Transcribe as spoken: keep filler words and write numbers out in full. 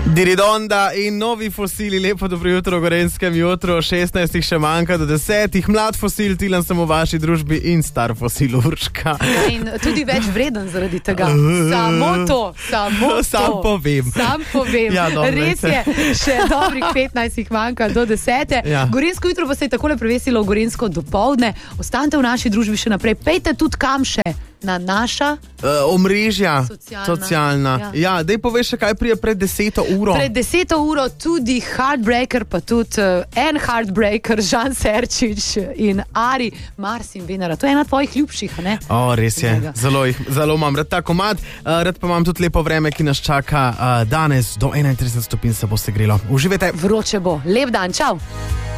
Diridonda in novi fosili, lepo dobro jutro v Gorenjskem jutru, šestnajstih še manjka do desetih, mlad fosil Tilen sem v vaši družbi in star fosil Urška. Ja, in tudi več vreden zaradi tega. Samo to, samo to. Sam povem. Sam povem. Ja, dobro, res je, še dobrih petnajstih manjka do desete. Ja. Gorenjsko jutro pa se je takole prevesilo v Gorenjsko dopoldne. Ostanite v naši družbi še naprej, pejte tudi kam še. Na naša uh, omrežja, socialna. socialna. Ja, ja dej poveš še kaj prije pred deseto uro. Pred deseto uro tudi Heartbreaker, pa tudi uh, en Heartbreaker, Žan Serčič in Ari, Mars in Venera. To je ena tvojih ljubših, a ne? O, res je, zelo, jih, zelo imam rad ta komad, uh, rad pa imam tudi lepo vreme, ki nas čaka uh, danes do enaintrideset stopinj se bo segrelo. Uživajte. Vroče bo. Lep dan, čau.